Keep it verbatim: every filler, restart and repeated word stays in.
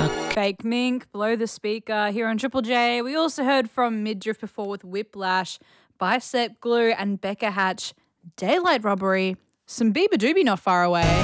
Fake Mink, Below the Speaker here on Triple J. We also heard from Midriff before with Whiplash, Bicep Glue and Becca Hatch, Daylight Robbery, some Beaver Doobie Not Far Away.